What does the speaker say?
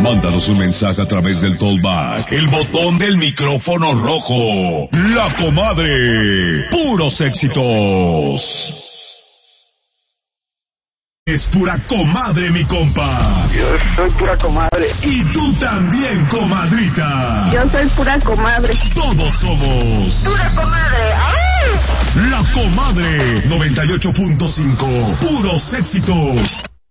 Mándanos un mensaje a través del Tollback, el botón del micrófono rojo. La Comadre. Puros éxitos. Es pura comadre, mi compa. Yo soy pura comadre. Y tú también, comadrita. Yo soy pura comadre. Todos somos Pura comadre. ¡Ay! La Comadre 98.5. Puros éxitos.